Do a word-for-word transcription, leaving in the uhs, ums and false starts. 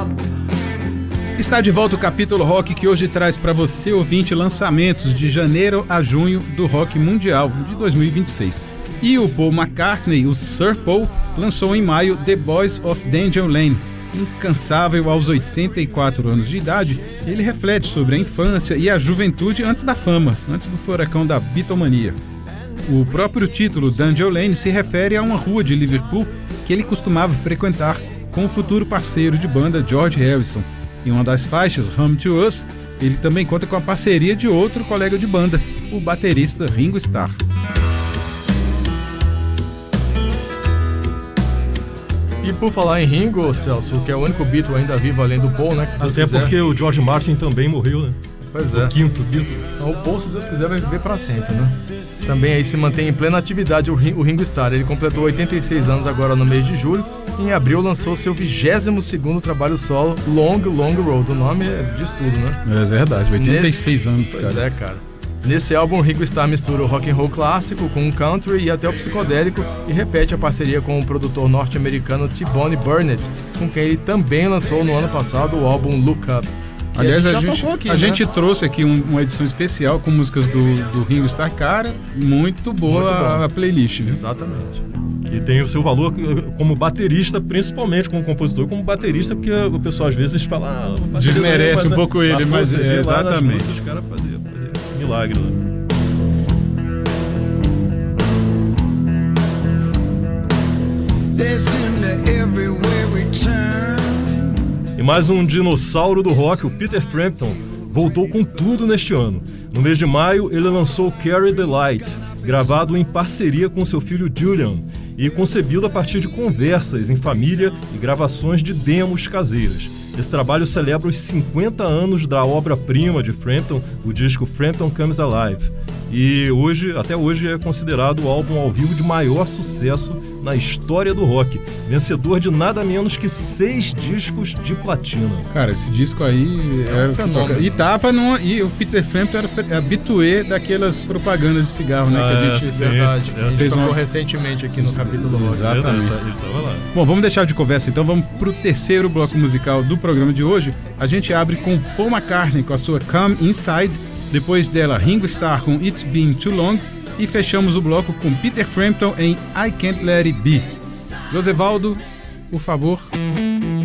Está de volta o Capítulo Rock, que hoje traz para você, ouvinte, lançamentos de janeiro a junho do rock mundial de dois mil e vinte e seis. E o Paul McCartney, o Sir Paul, lançou em maio The Boys of Danger Lane. Incansável aos oitenta e quatro anos de idade, ele reflete sobre a infância e a juventude antes da fama, antes do furacão da bitomania. O próprio título Danger Lane se refere a uma rua de Liverpool que ele costumava frequentar com o futuro parceiro de banda George Harrison. Em uma das faixas, Home to Us, ele também conta com a parceria de outro colega de banda, o baterista Ringo Starr. E por falar em Ringo, Celso, que é o único Beatle ainda vivo além do Paul, né? Que Até porque o George Martin também morreu, né? Pois é. O quinto Beatle. Então, o Paul, se Deus quiser, vai viver pra sempre, né? Também aí se mantém em plena atividade o Ringo Starr. Ele completou oitenta e seis anos agora no mês de julho. E em abril lançou seu vigésimo segundo trabalho solo, Long, Long Road. O nome é diz tudo, né? É verdade, oitenta e seis Nesse... anos, pois cara. é, cara. Nesse álbum, o Ringo Starr mistura o rock and roll clássico com o country e até o psicodélico e repete a parceria com o produtor norte-americano T-Bone Burnett, com quem ele também lançou no ano passado o álbum Look Up. Aliás, a a gente, gente, aqui, a né? gente trouxe aqui um, uma edição especial com músicas do, do Ringo Starr. Cara, muito boa Muito bom. a, a playlist, viu? Exatamente. Que tem o seu valor como baterista, principalmente como compositor, como baterista, porque o pessoal às vezes fala... Ah, o baterista Desmerece mas, um pouco ele, mas você é, vê lá nas exatamente. músicas, os caras faziam fazia milagre lá. E mais um dinossauro do rock, o Peter Frampton, voltou com tudo neste ano. No mês de maio, ele lançou Carry the Light, gravado em parceria com seu filho Julian e concebido a partir de conversas em família e gravações de demos caseiras. Esse trabalho celebra os cinquenta anos da obra-prima de Frampton, o disco Frampton Comes Alive. E hoje, até hoje, é considerado o álbum ao vivo de maior sucesso na história do rock, vencedor de nada menos que seis discos de platina. Cara, esse disco aí É era um fenômeno. E tava no, e o Peter Frampton era habitué daquelas propagandas de cigarro, né? Ah, que a é, gente sim. Verdade. É. A gente Fez tocou uma- recentemente aqui no capítulo rock. Exatamente. Ele, ele tava lá. Bom, vamos deixar de conversa então, vamos pro terceiro bloco musical do programa de hoje. A gente abre com Paul McCartney com a sua Come Inside, depois dela Ringo Starr com It's Been Too Long e fechamos o bloco com Peter Frampton em I Can't Let It Be. Josevaldo, por favor.